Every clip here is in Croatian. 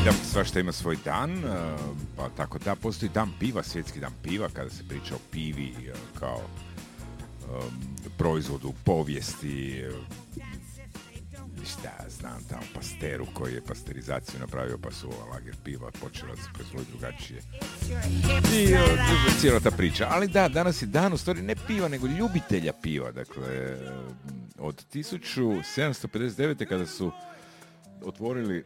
Valjda svašta ima svoj dan, pa tako da postoji dan piva, svjetski dan piva, kada se priča o pivi kao proizvodu povijesti, šta ja znam, tamo Pasteru koji je pasterizaciju napravio, pa su lager piva počela se proizvoditi drugačije. I cijela ta priča. Ali da, danas je dan u stvari ne piva, nego ljubitelja piva. Dakle, od 1759. kada su otvorili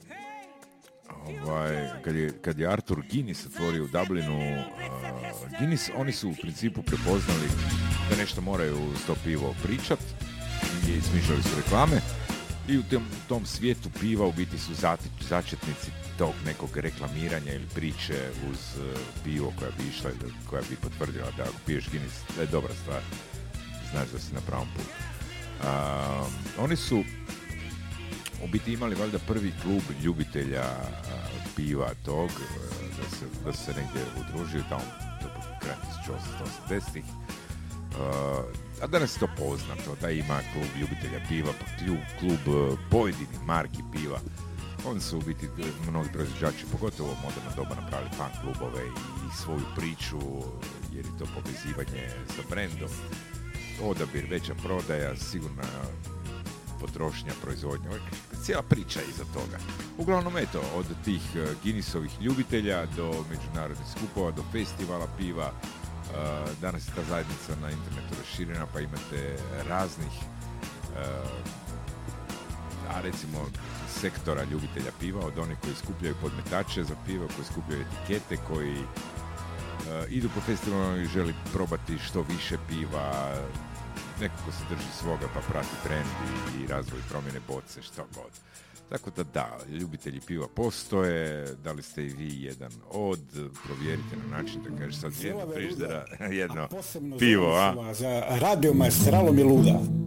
kad je Arthur Guinness otvorio u Dublinu Guinness, oni su u principu prepoznali da nešto moraju s to pivo pričat i smišljali su reklame i u tom svijetu piva u biti su začetnici tog nekog reklamiranja ili priče uz pivo koja bi išla, koja bi potvrdila da ako piješ Guinness da je dobra stvar, znaš da si na pravom putu. Oni su u biti imali valjda prvi klub ljubitelja piva tog, da se negdje udružio tamo kraj 1880-ih. A danas je to poznato, da ima klub ljubitelja piva, pa klub pojedinih marki piva. Oni su u biti mnogi proizvođači, pogotovo u moderno doba, napravili fan klubove i svoju priču, jer je to povezivanje sa brendom. Odabir, veća prodaja, sigurna potrošnja, proizvodnja, cijela priča iza toga. Uglavnom, eto, od tih Guinnessovih ljubitelja do međunarodnih skupova, do festivala piva, danas je ta zajednica na internetu raširena, pa imate raznih recimo sektora ljubitelja piva, od onih koji skupljaju podmetače za pivo, koji skupljaju etikete, koji idu po festivalima i želi probati što više piva, nekako se drži svoga pa prati trend i razvoj promjene boce, što god. Tako da, ljubitelji piva postoje, da li ste i vi jedan od, provjerite na način da kažeš sad jedno friždera, jedno pivo, a? Za Radio Maestralo Miluda.